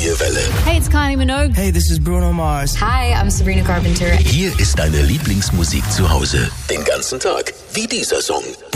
neue Welle. Hey, it's Kylie Minogue. Hey, this is Bruno Mars. Hi, I'm Sabrina Carpenter. Hier ist deine Lieblingsmusik zu Hause. Den ganzen Tag. Wie dieser Song.